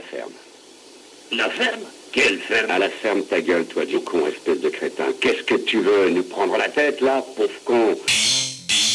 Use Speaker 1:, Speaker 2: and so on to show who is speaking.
Speaker 1: ferme.
Speaker 2: La ferme? Quelle ferme?
Speaker 1: À la ferme ta gueule, toi, du con, espèce de crétin. Qu'est-ce que tu veux, nous prendre la tête, là, pauvre con?